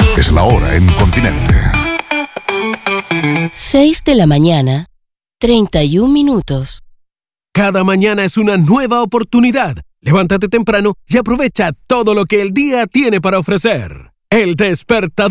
Es la hora en Continente. 6 de la mañana, 31 minutos. Cada mañana es una nueva oportunidad. Levántate temprano y aprovecha todo lo que el día tiene para ofrecer. El Despertador.